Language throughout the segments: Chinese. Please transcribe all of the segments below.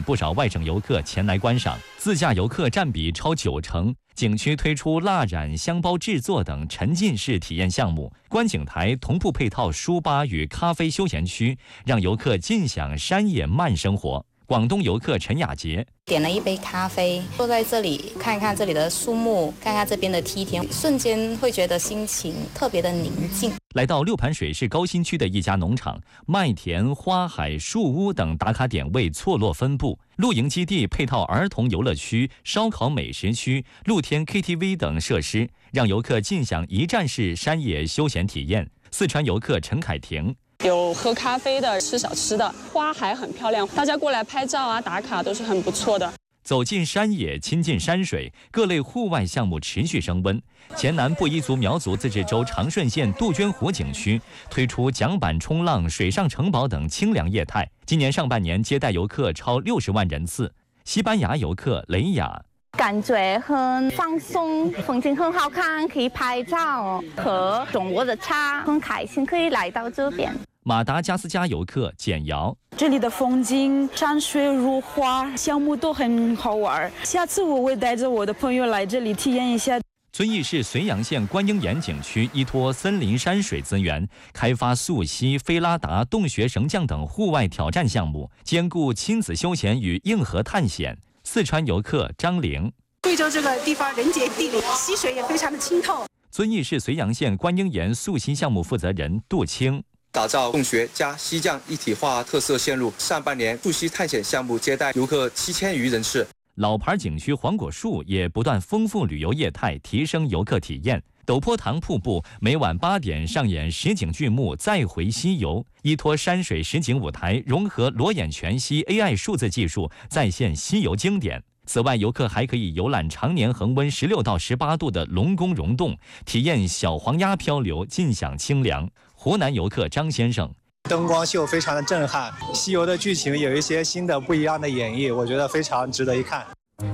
不少外省游客前来观赏，自驾游客占比超90%。景区推出蜡染、香包制作等沉浸式体验项目，观景台同步配套书吧与咖啡休闲区，让游客尽享山野慢生活。广东游客陈雅洁点了一杯咖啡，坐在这里看看这里的树木，看看这边的梯田，瞬间会觉得心情特别的宁静。 来到六盘水市高新区的一家农场，麦田、花海、树屋等打卡点位错落分布，露营基地配套儿童游乐区、烧烤美食区、露天 KTV 等设施，让游客尽享一站式山野休闲体验。四川游客陈凯婷。 有喝咖啡的，吃小吃的，花海很漂亮，大家过来拍照啊、打卡都是很不错的。 走进山野，亲近山水，各类户外项目持续升温。黔南布依族苗族自治州长顺县杜鹃湖景区推出桨板冲浪、水上城堡等清凉业态，今年上半年接待游客超60万人次。西班牙游客雷雅。 感觉很放松，风景很好看，可以拍照，和中国的茶很开心，可以来到这边。 马达加斯加游客简瑶， 这里的风景、山水如画，项目都很好玩。下次我会带着我的朋友来这里体验一下。 遵义市绥阳县观音岩景区依托森林山水资源，开发溯溪、飞拉达、洞穴绳降等户外挑战项目，兼顾亲子休闲与硬核探险。四川游客张玲， 贵州这个地方人杰地灵，溪水也非常的清透。 遵义市绥阳县观音岩溯溪项目负责人杜青， 打造洞穴加溪降一体化特色线路，上半年溯溪探险项目接待游客7000余人次。 老牌景区黄果树也不断丰富旅游业态，提升游客体验。陡坡塘瀑布每晚8点上演实景剧目《再回西游》，依托山水实景舞台，融合裸眼全息 AI 数字技术，再现西游经典。此外，游客还可以游览常年恒温16到18度的龙宫溶洞，体验小黄鸭漂流，尽享清凉。湖南游客张先生， 灯光秀非常的震撼，西游的剧情有一些新的不一样的演绎，我觉得非常值得一看。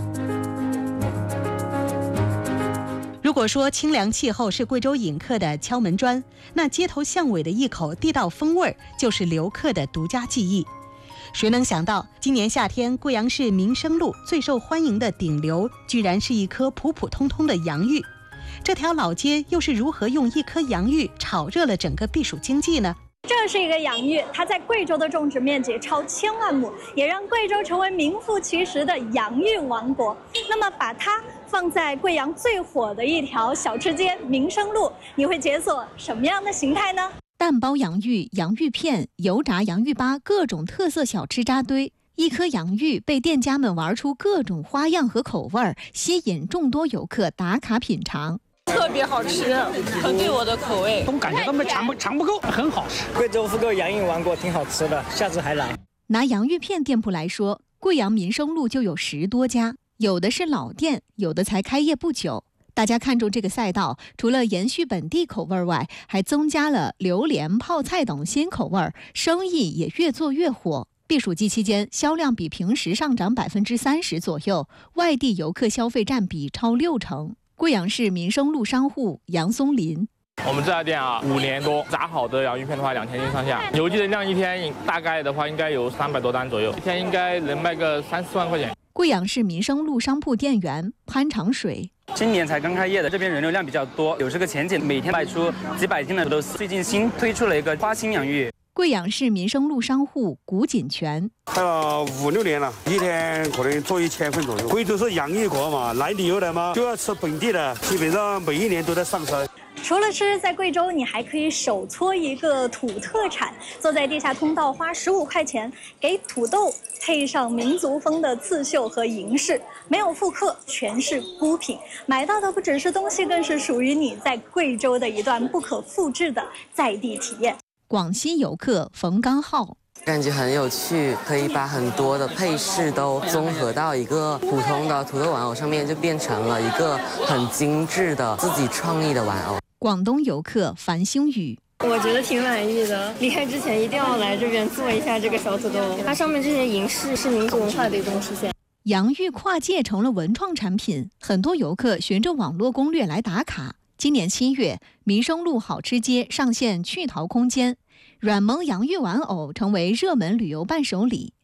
如果说清凉气候是贵州引客的敲门砖，那街头巷尾的一口地道风味就是留客的独家记忆。谁能想到，今年夏天贵阳市民生路最受欢迎的顶流，居然是一颗普普通通的洋芋。这条老街又是如何用一颗洋芋炒热了整个避暑经济呢？ 这是一个洋芋，它在贵州的种植面积超1000万亩，也让贵州成为名副其实的洋芋王国。那么把它放在贵阳最火的一条小吃街民生路，你会解锁什么样的形态呢？ 蛋包洋芋、洋芋片、油炸洋芋粑，各种特色小吃扎堆。一颗洋芋被店家们玩出各种花样和口味，吸引众多游客打卡品尝。 特别好吃，很对我的口味， 总感觉根本尝不够，很好吃。 贵州是个洋芋王国，挺好吃的，下次还来。 拿洋芋片店铺来说，贵阳民生路就有10多家，有的是老店，有的才开业不久。大家看中这个赛道，除了延续本地口味外，还增加了榴莲、泡菜等新口味，生意也越做越火。避暑季期间，销量比平时上涨30%左右，外地游客消费占比超60%。贵阳市民生路商户杨松林， 我们这家店5年多，炸好的洋芋片的话2000斤上下，邮寄的量一天大概的话应该有300多单左右，一天应该能卖个3-4万块钱。 贵阳市民生路商铺店员潘长水， 今年才刚开业的，这边人流量比较多，有这个前景，每天卖出几百斤的都是。最近新推出了一个花心洋芋。 贵阳市民生路商户古锦泉， 开了5-6年了，一天可能做1000份左右。贵州是洋芋国嘛，来旅游的嘛就要吃本地的，基本上每一年都在上升。 除了吃，在贵州你还可以手搓一个土特产，坐在地下通道花15块钱，给土豆配上民族风的刺绣和银饰，没有复刻，全是孤品。买到的不只是东西，更是属于你在贵州的一段不可复制的在地体验。 广西游客冯刚浩， 感觉很有趣，可以把很多的配饰都综合到一个普通的土豆玩偶上面，就变成了一个很精致的自己创意的玩偶。 广东游客樊星宇， 我觉得挺满意的，离开之前一定要来这边做一下这个小土豆，它上面这些银饰是民族文化的一种体现。 洋芋跨界成了文创产品，很多游客循着网络攻略来打卡。今年7月，民生路好吃街上线趣淘空间，软萌洋芋玩偶成为热门旅游伴手礼。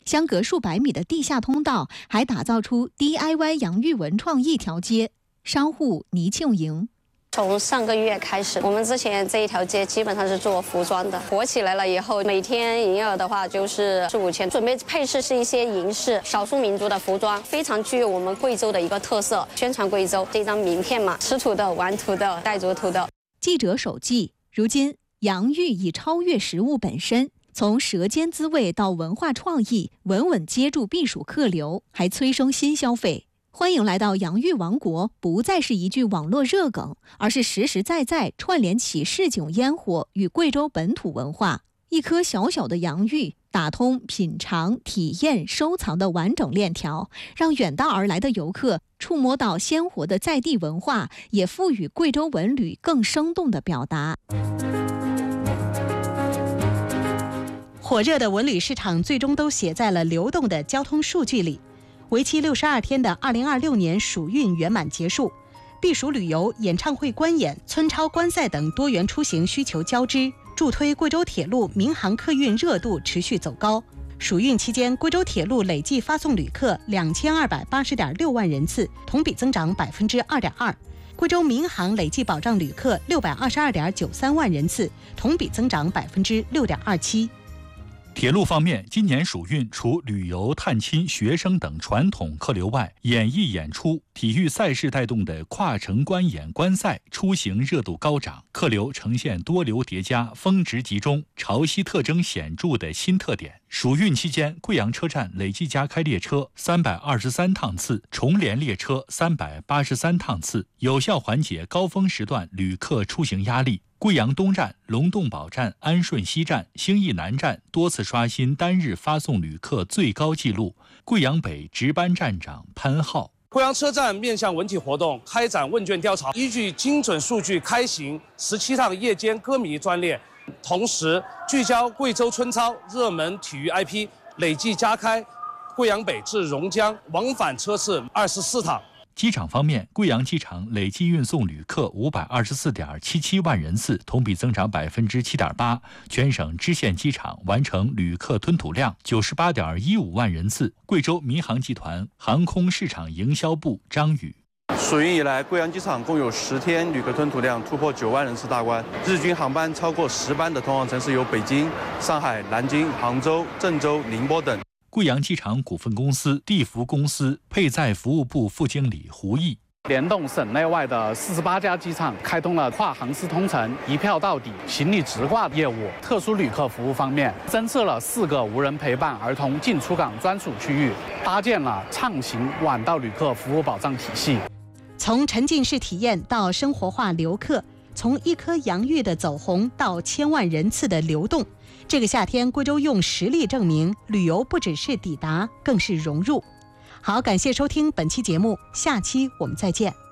相隔数百米的地下通道还打造出 DIY 洋芋文创一条街。商户倪庆莹。 从上个月开始，我们之前这一条街基本上是做服装的，火起来了以后，每天营业额的话就是4、5千。准备配饰是一些银饰、少数民族的服装，非常具有我们贵州的一个特色，宣传贵州。这张名片嘛，吃土的、玩土的、带着土的。 记者手记，如今洋芋已超越食物本身，从舌尖滋味到文化创意，稳稳接住避暑客流，还催生新消费。欢迎来到洋芋王国，不再是一句网络热梗，而是实实在在串联起市井烟火与贵州本土文化。一颗小小的洋芋，打通品尝、体验、收藏的完整链条，让远道而来的游客触摸到鲜活的在地文化，也赋予贵州文旅更生动的表达。 火热的文旅市场最终都写在了流动的交通数据里。为期62天的2026年暑运圆满结束，避暑旅游、演唱会观演、村超观赛等多元出行需求交织，助推贵州铁路民航客运热度持续走高。暑运期间，贵州铁路累计发送旅客2280.6万人次，同比增长2.2%；贵州民航累计保障旅客622.93万人次，同比增长6.27%。 铁路方面，今年暑运除旅游、探亲、学生等传统客流外，演艺演出、体育赛事带动的跨城观演观赛出行热度高涨，客流呈现多流叠加、峰值集中、潮汐特征显著的新特点。暑运期间，贵阳车站累计加开列车323趟次，重联列车383趟次，有效缓解高峰时段旅客出行压力。贵阳东站、龙洞堡站、安顺西站、兴义南站多次刷新单日发送旅客最高纪录。贵阳北值班站长潘浩。 贵阳车站面向文体活动开展问卷调查，依据精准数据开行17趟夜间歌迷专列，同时聚焦贵州村超热门体育 IP， 累计加开贵阳北至榕江往返车次24趟。 机场方面，贵阳机场累计运送旅客524.77万人次，同比增长7.8%。全省支线机场完成旅客吞吐量98.15万人次。贵州民航集团航空市场营销部张宇。 暑运以来，贵阳机场共有10天旅客吞吐量突破9万人次大关，日均航班超过10班的通航城市有北京、上海、南京、杭州、郑州、宁波等。 贵阳机场股份公司地服公司配载服务部副经理胡毅。 联动省内外的48家机场，开通了跨航司通城、一票到底、行李直挂业务。特殊旅客服务方面，增设了4个无人陪伴儿童进出港专属区域，搭建了畅行晚到旅客服务保障体系。 从沉浸式体验到生活化留客，从一颗洋芋的走红到千万人次的流动。这个夏天，贵州用实力证明，旅游不只是抵达，更是融入。好，感谢收听本期节目，下期我们再见。